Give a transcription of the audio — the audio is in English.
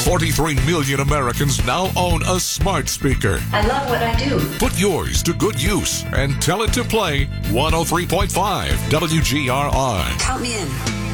43 million Americans now own a smart speaker. I love what I do. Put yours to good use and tell it to play 103.5 WGRR. Count me in.